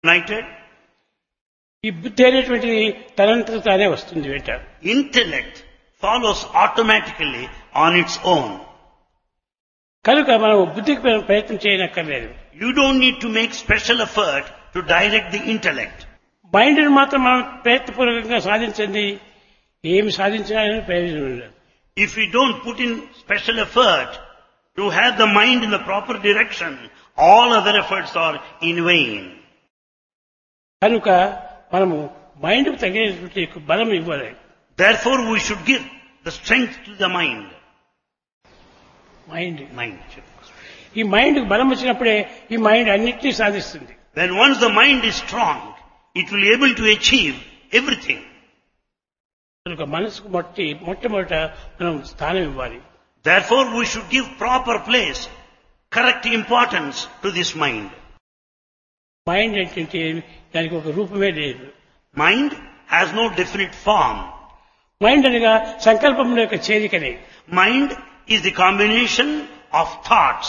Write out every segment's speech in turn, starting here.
united, ఈ బుద్ధి అనేటువంటిది తనంతట తానే వస్తుంది వెంట. intellect follows automatically on its own. కనుక మనం బుద్ధికి ప్రయత్నం చేయనక్కర్లేదు. You don't need to make special effort to direct the intellect. మైండ్ని మాత్రం మనం ప్రయత్నపూర్వకంగా సాధించండి, ఏమి సాధించినా ప్రయోజనం ఉండదు. If we don't put in special effort to have the mind in the proper direction, all other efforts are in vain. కనుక మనము మైండ్కు తగినటువంటి బలం ఇవ్వాలి. Therefore, we should give the strength to the mind. Mind Mind. ఈ మైండ్కి బలం వచ్చినప్పుడే ఈ మైండ్ అన్నిటినీ సాధిస్తుంది. Then once the mind is strong, it will be able to achieve everything. కనుక మనసుకు మొట్టమొదట మనం స్థానం ఇవ్వాలి. Therefore, we should give proper place, correct importance to this mind. Mind ఏంటంటే దానికి ఒక రూపమే లేదు. Mind has no definite form. Mind అనగా సంకల్పముల యొక్క చేరికనే. Mind is the combination of thoughts.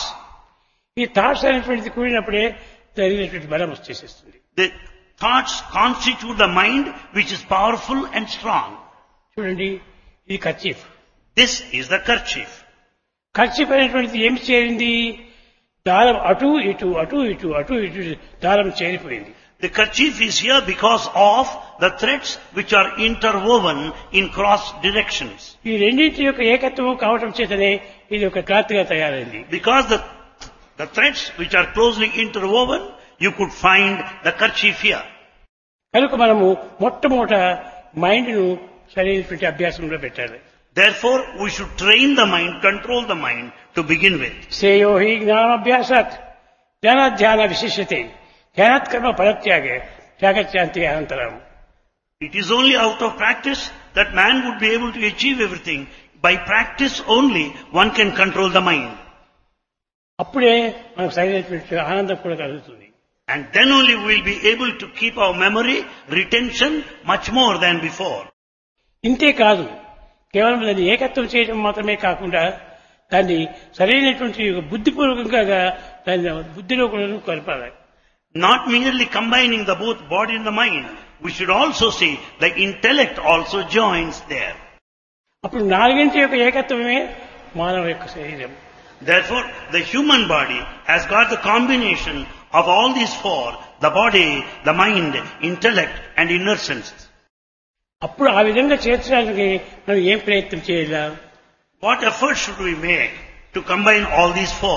ఈ థాట్స్ అనేటువంటిది కూడినప్పుడే జరిగినటువంటి బలం వచ్చేసేస్తుంది. The thoughts constitute the mind which is powerful and strong. చూడండి, ఇది kerchief. This is the kerchief. Kerchief అనేటువంటిది ఏమి చేరింది? దారం అటు ఇటు అటు ఇటు అటు ఇటు దారం చేరిపోయింది. The kerchief is here because of the threads which are interwoven in cross directions. ఈ రెండింటి యొక్క ఏకత్వం కావటం చేతనే ఇది ఒక క్లాత్ గా తయారైంది. Because the threads which are closely interwoven, you could find the kerchief here. కనుక మనము మొట్టమొదట మైండ్ ను సరైనటువంటి అభ్యాసంలో పెట్టాలి. Therefore, we should train the mind, control the mind to begin with. శ్రేయో హి జ్ఞానాభ్యాసాత్ జ్ఞానాధ్యాన విశిష్యతే ధ్యానాత్ కర్మ ఫలత్యాగే త్యాగత్యాంతి అనంతరం. It is only out of practice that man would be able to achieve everything. By practice only, one can control the mind. అప్పుడే మనకు సరైనటువంటి ఆనందం కూడా కలుగుతుంది. And then only we will be able to keep our memory, retention much more than before. ఇంతే కాదు, కేవలం దాన్ని ఏకత్వం చేయడం మాత్రమే కాకుండా దాన్ని సరైనటువంటి బుద్ధిపూర్వకంగా దాన్ని బుద్ధిలో కూడా కలపాలి. Not merely combining the both body and the mind, we should also see the intellect also joins there. అప్పుడు నాలుగింటి యొక్క ఏకత్వమే మానవ యొక్క శరీరం. Therefore, the human body has got the combination of all these four, the body, the mind, intellect and inner senses. అప్పుడు ఆ విధంగా చేర్చడానికి మనం ఏం ప్రయత్నం చేయాలి? What effort should we make to combine all these four?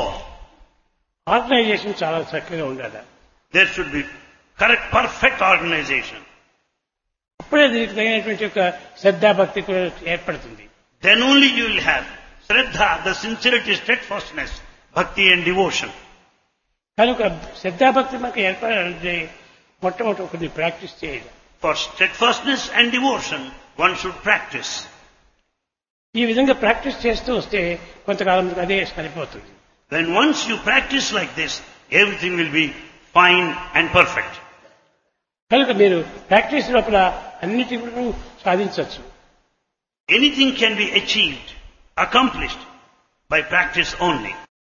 Organisation చాలా చక్కగా ఉండాలి. There should be correct, perfect organization. అప్పుడే దీనికి తగినటువంటి యొక్క శ్రద్ధాభక్తి కూడా ఏర్పడుతుంది. Then only you will have Shraddha, the sincerity, steadfastness, bhakti and devotion. కనుక శ్రద్ధాభక్తి మనకు ఏర్పడాలంటే మొట్టమొదటి కొన్ని ప్రాక్టీస్ చేయాలి. For steadfastness and devotion, one should practice. ఈ విధంగా ప్రాక్టీస్ చేస్తూ వస్తే కొంతకాలం అదే సరిపోతుంది. When once you practice like this, everything will be fine and perfect. కనుక మీరు ప్రాక్టీస్ లోపల అన్నిటిని సాధించవచ్చు. Anything can be achieved, accomplished by practice only.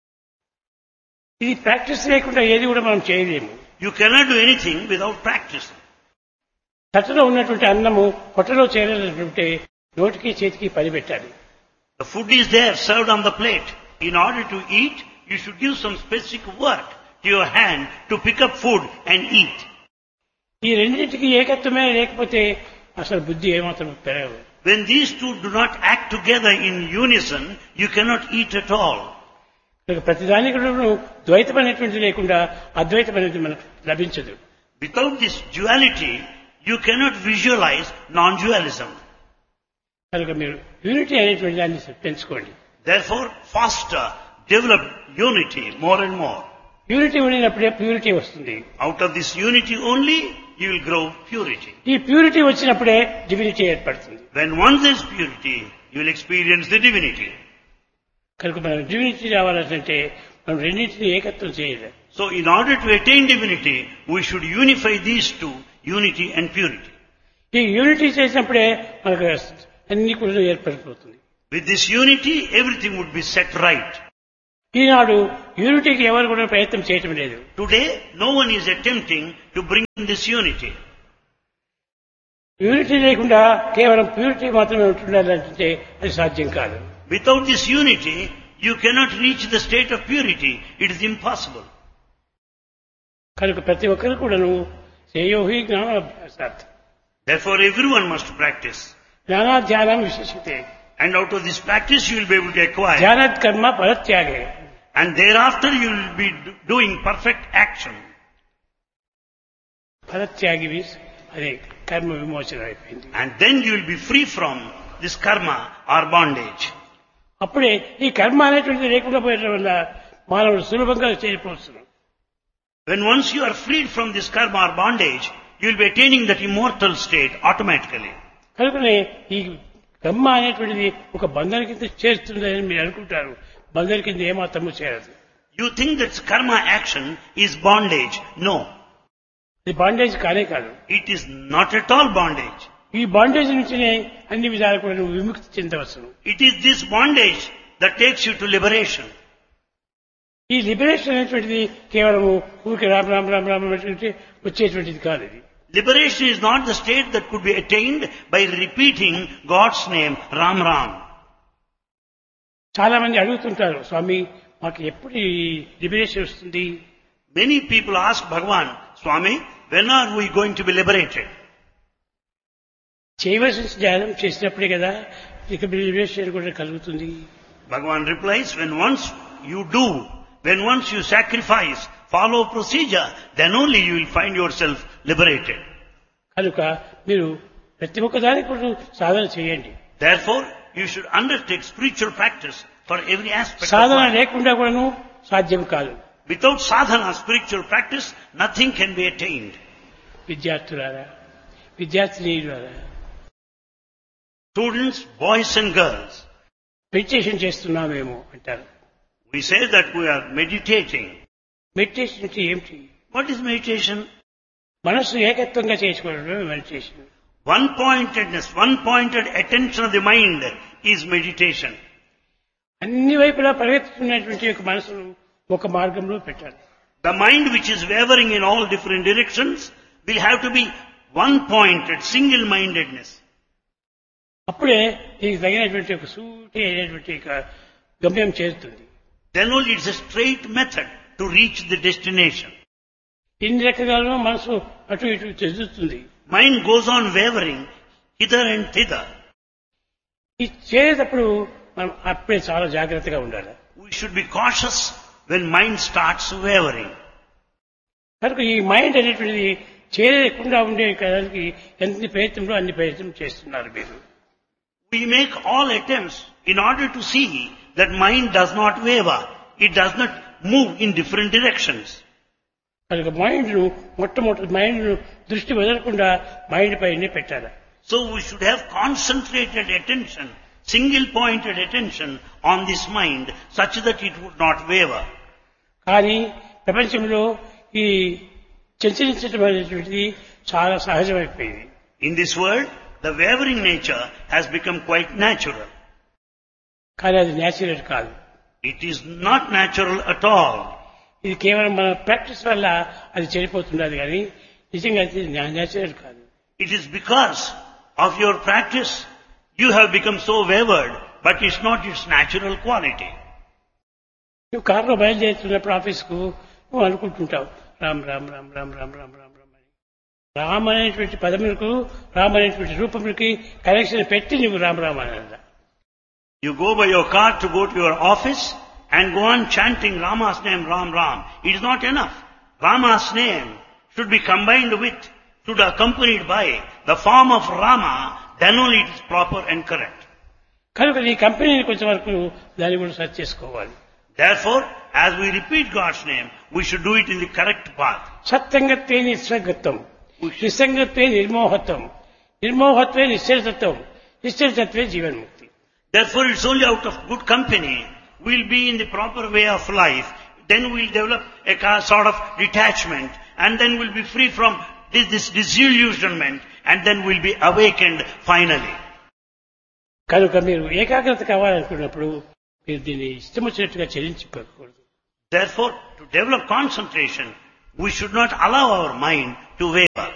ఇది ప్రాక్టీస్ లేకుండా ఏది కూడా మనం చేయలేము. You cannot do anything without practice. తట్టలో ఉన్నటువంటి అన్నము పొట్టలో చేరాలంటే నోటికి చేతికి పని పెట్టాలి. The food is there, served on the plate. In order to eat, you should give some specific work to your hand to pick up food and eat. ఈ రెండింటికి ఏకత్వమే లేకపోతే అసలు బుద్ధి ఏమాత్రం పెరగదు. When these two do not act together in unison, you cannot eat at all. ప్రతిదానికి ద్వైతం అనేటువంటిది లేకుండా అద్వైతం అనేది మనకు లభించదు. Without this duality, you cannot visualize non-dualism. కనుక మీరు యూనిటీ అనేటువంటి దాన్ని పెంచుకోండి. Therefore, faster develop unity more and more. Unity ఉండినప్పుడే ప్యూరిటీ వస్తుంది. Out of this unity only, you will grow purity. ఈ ప్యూరిటీ వచ్చినప్పుడే డివినిటీ ఏర్పడుతుంది. When once there is purity, you will experience the divinity. కనుక మనం డివినిటీ రావాలంటే మనం రెండింటినీ ఏకత్వం చేయాలి. So, in order to attain divinity, we should unify these two, unity and purity. ఈ యూనిటీ చేసినప్పుడే మనకు అన్ని కూడా ఏర్పడిపోతుంది. With this unity, everything would be set right. ఈనాడు యూనిటీకి ఎవరు కూడా ప్రయత్నం చేయటం లేదు. Today, no one is attempting to bring this unity. Unity లేకుండా కేవలం ప్యూరిటీ మాత్రమే ఉంటుండాలంటే అది సాధ్యం కాదు. Without this unity, you cannot reach the state of purity. It is impossible. కనుక ప్రతి ఒక్కరు కూడాను శ్రేయోహి జ్ఞానాభ్యాసార్థం. Therefore, everyone must practice. జ్ఞానాధ్యానం విశేషతే. And out of this practice, you will be able to acquire. జ్ఞానాత్ కర్మ పరత్యాగే. And thereafter, you will be doing perfect action. పరత్యాగి means అదే కర్మ విమోచన అయిపోయింది. And then you will be free from this karma or bondage. అప్పుడే ఈ కర్మ అనేటువంటిది లేకుండా పోయడం వల్ల మానవుడు సులభంగా చేరిపోతున్నాడు. When once you are freed from this karma or bondage, you will be attaining that immortal state automatically. కనుకనే ఈ కర్మ అనేటువంటిది ఒక బంధన కింద చేరుతుందని మీరు అనుకుంటారు. బంధన కింద ఏమాత్రము చేరదు. You think that karma action is bondage. No. ఇది బాండేజ్ కానే కాదు. It is not at all bondage. ఈ బాండేజ్ నుంచినే అన్ని విధాలు కూడా నువ్వు విముక్తి చెందవచ్చును. It is this bondage that takes you to liberation. ఈ లిబరేషన్ అనేటువంటిది కేవలము ఊరికి రామ్ రామ్ రామ్ రామ్ అంటే వచ్చేటువంటిది కాదు. ఇది Liberation is not the state that could be attained by repeating God's name, Ram Ram. చాలా మంది అడుగుతుంటారు, స్వామి మాకు ఎప్పుడు ఈ లిబరేషన్ వస్తుంది? Many people ask Bhagavan, Swami, when are we going to be liberated? చేయవలసిన ధ్యానం చేసినప్పుడే కదా ఇక లిబరేషన్ కూడా కలుగుతుంది. Bhagavan replies, when once you sacrifice, follow procedure, then only you will find yourself liberated. కనుక మీరు ప్రతి ఒక్క దానికి కూడా సాధన చేయండి. Therefore, you should undertake spiritual practice for every aspect Sadhana of life. లేకుండా కూడాను సాధ్యం కాదు. Without sadhana, spiritual practice, nothing can be attained. విద్యార్థులారా, విద్యార్థినీయులారా, Students, boys and girls, meditation చేస్తున్నామేమో అంటారు. we say that we are meditating. Meditation అంటే ఏమిటి? What is meditation? మనస్సు ఏకత్వంగా చేసుకోవడమే meditation. One-pointed attention of the mind is meditation. అన్ని వైపులా పరిగెత్తుతున్నటువంటి యొక్క మనసును ఒక మార్గంలో పెట్టాలి. The mind which is wavering in all different directions will have to be one-pointed, single-mindedness. అప్పుడే దీనికి తగినటువంటి ఒక సూటి అయినటువంటి ఒక గమ్యం చేరుతుంది. Then only it's a straight method to reach the destination. ఇన్ని రకాలుగా మనసు అటు ఇటు చెందుతుంది. Mind goes on wavering hither and thither. ఇది చేరేటప్పుడు మనం అప్పుడే చాలా జాగ్రత్తగా ఉండాలి. We should be cautious when mind starts wavering. కనుక ఈ మైండ్ అనేటువంటిది చేరకుండా ఉండే దానికి ఎంత ప్రయత్నంలో అన్ని ప్రయత్నం చేస్తున్నారు మీరు. We make all attempts in order to see that mind does not waver. It does not move in different directions. కనుక మైండ్ను మొట్టమొదటి మైండ్ను దృష్టి వదలకుండా మైండ్ పైనే పెట్టాలి. So we should have concentrated attention, single-pointed attention on this mind such that it would not waver. కానీ ప్రపంచంలో ఈ చంచలించడం అనేటువంటిది చాలా సహజమైపోయింది. In this world, the wavering nature has become quite natural. కానీ అది న్యాచురల్ కాదు. It is not natural at all. ఇది కేవలం మన ప్రాక్టీస్ వల్ల అది చెడిపోతున్నది కానీ నిజంగా అది న్యాచురల్ కాదు. It is because of your practice you have become so wavered, but it's not its natural quality. నువ్వు కారులో బయలుదేరుతున్నప్పుడు ఆఫీస్కు నువ్వు అనుకుంటుంటావు రామ్ రామ్ రామ్ రామ్ రామ్ రామ్ రామ్ రామ్ అని. రామ్ అనేటువంటి పదములకు రామ్ అనేటువంటి రూపములకి కనెక్షన్ పెట్టి నువ్వు రామ్ రామ్ అని అన్నా. You go by your car to go to your office and go on chanting Rama's name, Ram Ram. It is not enough. Rama's name should be combined with, should be accompanied by the form of Rama, then only it is proper and correct. కనుక నీ కంపెనీని కొంచెం వరకు దాన్ని కూడా search చేసుకోవాలి. Therefore, as we repeat God's name, we should do it in the correct path. సత్సంగత్వే నిస్సంగత్వం, నిస్సంగత్వే నిర్మోహత్వం, నిర్మోహత్వే నిశ్చలతత్వం, నిశ్చలతత్వే జీవన్ముక్తి. Therefore, it's only out of good company we'll be in the proper way of life. Then we'll develop a sort of detachment, and then we'll be free from this disillusionment, and then we'll be awakened finally. కనుక మీరు ఏకాగ్రత కావాలనుకున్నప్పుడు మీరు దీన్ని ఇష్టం వచ్చినట్టుగా చెల్లించిపోకూడదు. Therefore, to develop concentration, we should not allow our mind to waver.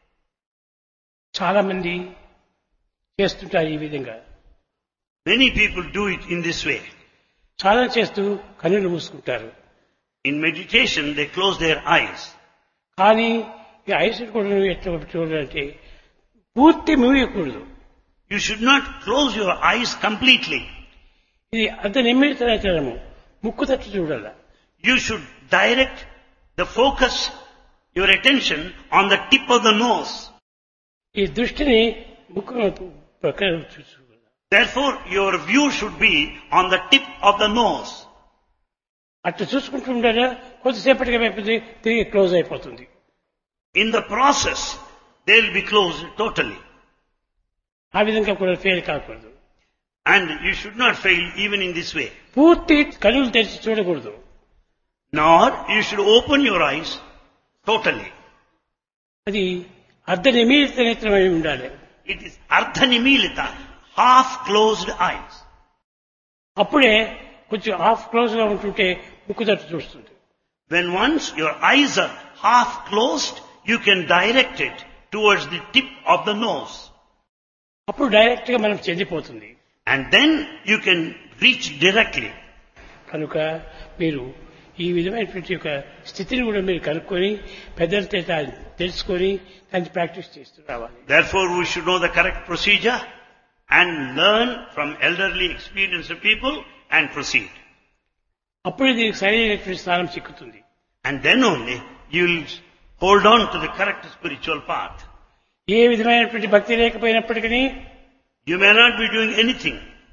చాలా మంది చేస్తుంటారు ఈ విధంగా. Many people do it in this way. చాలా చేస్తూ కన్నులు మూసుకుంటారు. In meditation, they close their eyes. కానీ ఈ ఐస్ కూడా ఎట్లా చూడాలంటే పూర్తి మూయకూడదు. You should not close your eyes completely. ఇది అంత నిమిత్తము ముక్కు తట్టు చూడాల. You should direct the focus, your attention on the tip of the nose. ఈ దృష్టిని ముక్కు ప్రక్కన చూసుకోవాలి. Therefore, your view should be on the tip of the nose. అట్లా చూసుకుంటూ ఉండాలా కొద్దిసేపటిగా అయిపోతుంది, తిరిగి క్లోజ్ అయిపోతుంది. In the process, they will be closed totally. ఆ విధంగా కూడా ఫెయిల్ కాకూడదు. And you should not fail even in this way. పూర్తి కన్నులు తెరిచి చూడకూడదు. Nor you should open your eyes totally. అది అర్ధ నిమిత్త నేత్రమై ఉండాలి. It is ardhanimilita, half closed eyes. అప్పుడే కొంచెం హాఫ్ క్లోజ్ గా ఉంటుంటే ముక్కు తట్టు చూస్తుంది. When once your eyes are half closed, you can direct it towards the tip of the nose. అప్పుడు డైరెక్ట్ గా మనం చెందిపోతుంది. And then you can reach directly. కనుక మీరు ఈ విధమైనటువంటి ఒక స్థితిని కూడా మీరు కనుక్కొని పెద్దలతో తెలుసుకొని దాన్ని ప్రాక్టీస్ చేస్తూ రావాలి. Therefore, we should know the correct procedure and learn from elderly experienced people and proceed. అప్పుడే దీనికి సరైనటువంటి స్థానం చిక్కుతుంది. And then only you will hold on to the correct spiritual path. ఏ విధమైనటువంటి భక్తి లేకపోయినప్పటికీ You may not be doing anything.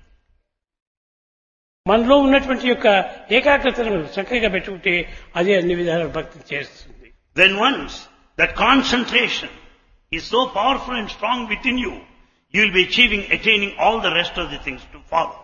మనలో ఉన్నటువంటి యొక్క ఏకాగ్రతను చక్కగా పెట్టుకుంటే అదే అన్ని విధాల భక్తి చేస్తుంది. Then once that concentration is so powerful and strong within you, you will be attaining all the rest of the things to follow.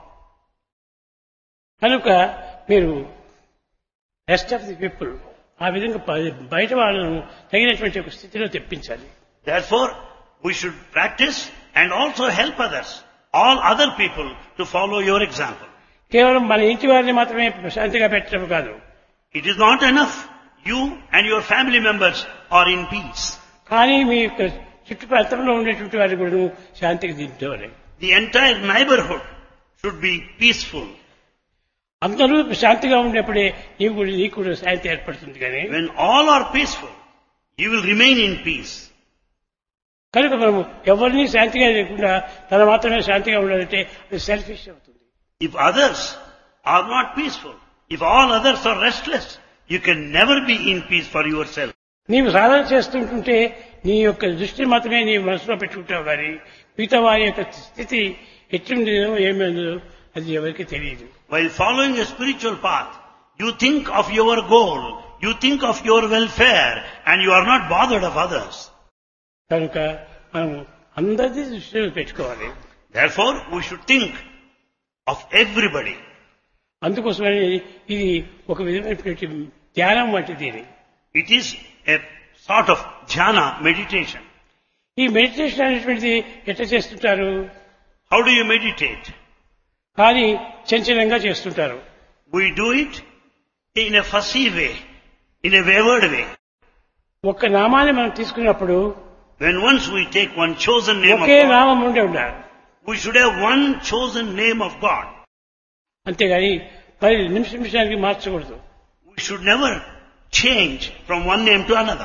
కనుక మీరు రెస్ట్ ఆఫ్ ది పీపుల్ ఆ విధంగా బయట వాళ్ళను తగినటువంటి ఒక స్థితిలో తెప్పించాలి. Therefore, we should practice and also help others, all other people, to follow your example. కేవలం మన ఇంటి వారిని మాత్రమే శాంతిగా పెట్టడం కాదు. It is not enough you and your family members are in peace. కానీ మీ యొక్క చుట్టుప్రాంతంలో ఉండేటువంటి వారిని కూడా శాంతికి దింపేవారు. The entire neighborhood should be peaceful. అందరూ శాంతిగా ఉండేప్పుడే నీకు కూడా శాంతి ఏర్పడుతుంది. కానీ When all are peaceful, you will remain in peace. కనుక మనము ఎవరిని శాంతిగా లేకుండా తన మాత్రమే శాంతిగా ఉండాలంటే అది సెల్ఫిష్ అవుతుంది. If others are not peaceful, if all others are restless, you can never be in peace for yourself. నీవు సాధన చేస్తుంటుంటే నీ యొక్క దృష్టిని మాత్రమే నీ మనసులో పెట్టుకుంటావు కానీ మిగతా వారి యొక్క స్థితి ఎట్లుండేదో ఏమైందో అది ఎవరికి తెలియదు. While following a spiritual path, you think of your goal, you think of your welfare, and you are not bothered of others. కనుక మనం అందరినీ దృష్టిలో పెట్టుకోవాలి. Therefore, we should think of everybody. అందుకోసమని ఇది ఒక విధమైనటువంటి ధ్యానం వంటిది. It is a sort of jhana meditation. ఈ మెడిటేషన్ అనేటువంటిది ఎట్లా చేస్తుంటారు? How do you meditate? కానీ చంచలంగా చేస్తుంటారు. We do it in a fussy way, in a wayward way. ఒక్క నామాన్ని మనం తీసుకున్నప్పుడు When once we take one chosen name of okay God, నామం ఉండే ఉండాలి. we should have one chosen name of God. అంతేగాని 10 నిమిషానికి మార్చకూడదు. We should never change from one name to another.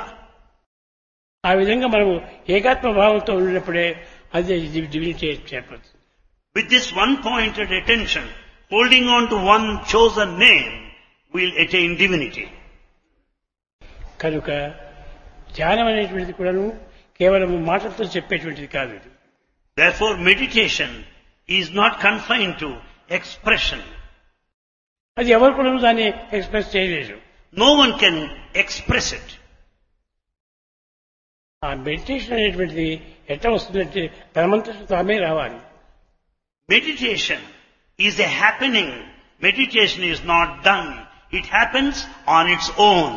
ఆ విధంగా మనము ఏకాత్మ భావంతో ఉన్నప్పుడే అది divinity చేపడుతుంది. With this one-pointed attention, holding on to one chosen name, we will attain divinity. కనుక ధ్యానం అనేటువంటిది కూడాను కేవలం మాటలతో చెప్పేటువంటిది కాదు. Therefore, meditation is not confined to expression. అది ఎవరు కూడా దాన్ని ఎక్స్ప్రెస్ చేయలేరు. No one can express it. ఆ మెడిటేషన్ అనేటువంటిది ఎట్లా వస్తుందంటే తనమంతట తామే రావాలి. Meditation is a happening. Meditation is not done. It happens on its own.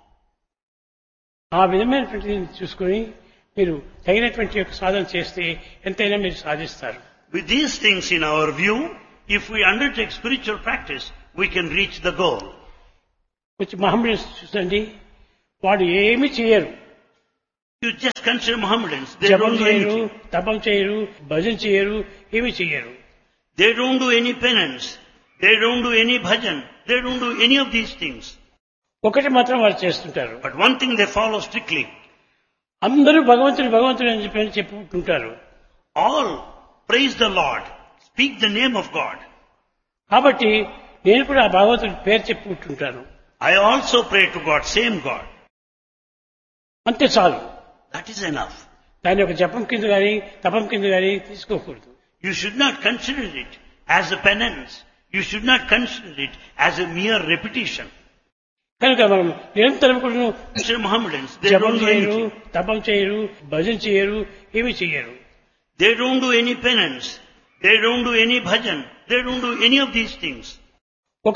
ఆ విధమైనటువంటిది చూసుకొని మీరు తగినటువంటి యొక్క సాధన చేస్తే ఎంతైనా మీరు సాధిస్తారు. With these things in our view, If we undertake spiritual practice, we can reach the goal. కొంచెం మహమ్మద్ చూడండి, వాడు ఏమి చేయరు, You just consider Mohammedans. They జపం don't do చేయరు, anything. తపం చేయరు, భజన చేయరు, ఏమి చేయరు. They don't do any penance. They don't do any bhajan. They don't do any of these things. ఒకటి మాత్రం వారు చేస్తుంటారు, But one thing they follow strictly. అందరూ భగవంతుడు భగవంతుడు అని చెప్పి చెప్పుకుంటుంటారు. All praise the Lord. Speak the name of God. కాబట్టి నేను కూడా ఆ భగవంతుడి పేరు చెప్పుకుంటుంటాను. I also pray to God, same God. అంతే చాలు. That is enough. దాన్ని ఒక జపం కింద కానీ తపం కింద కానీ తీసుకోకూడదు. You should not consider it as a penance. You should not consider it as a mere repetition. కనుక మనం నిరంతరం కూడా Consider Mohammedans. They జపం don't do చేయరు, anything. తపం చేయరు, భజన చేయరు, ఏమి చేయరు. They don't do any penance. They don't do any bhajan. They don't do any of these things.